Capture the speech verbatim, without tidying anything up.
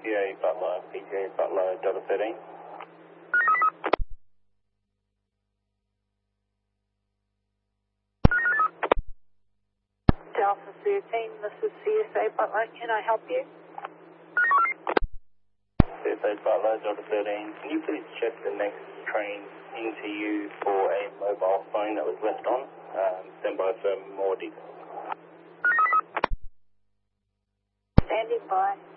P A Butler, P J Butler, Delta thirteen. Delta thirteen, this is C S A Butler. Can I help you? C S A Butler, Delta thirteen. Can you please check the next train into you for a mobile phone that was left on? Um, stand by for more details. Standing by.